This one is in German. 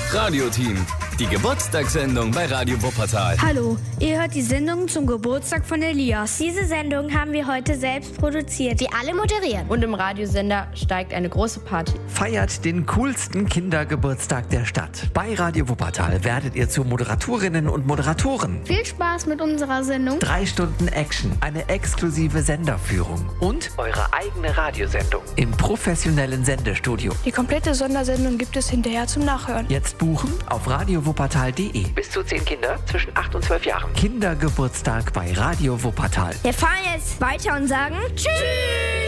Radioteam, die Geburtstagssendung bei Radio Wuppertal. Hallo, ihr hört die Sendung zum Geburtstag von Elias. Diese Sendung haben wir heute selbst produziert. Wir alle moderieren. Und im Radiosender steigt eine große Party. Feiert den coolsten Kindergeburtstag der Stadt. Bei Radio Wuppertal werdet ihr zu Moderatorinnen und Moderatoren. Viel Spaß mit unserer Sendung. 3 Stunden Action, eine exklusive Senderführung und eure eigene Radiosendung im professionellen Sendestudio. Die komplette Sondersendung gibt es hinterher zum Nachhören. Jetzt buchen auf radiowuppertal.de. Bis zu 10 Kinder zwischen 8 und 12 Jahren. Kindergeburtstag bei Radio Wuppertal. Wir fahren jetzt weiter und sagen Tschüss!